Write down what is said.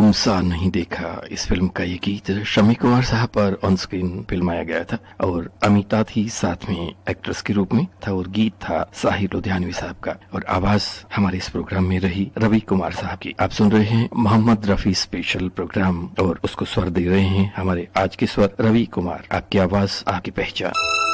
कौन सा नहीं देखा, इस फिल्म का ये गीत शम्मी कुमार साहब पर ऑन स्क्रीन फिल्माया गया था और अमिता थी साथ में एक्ट्रेस के रूप में था और गीत था साहिर लुधियानवी साहब का और आवाज हमारे इस प्रोग्राम में रही रवि कुमार साहब की। आप सुन रहे हैं मोहम्मद रफी स्पेशल प्रोग्राम और उसको स्वर दे रहे हैं हमारे आज के स्वर रवि कुमार। आपकी आवाज आपकी पहचान।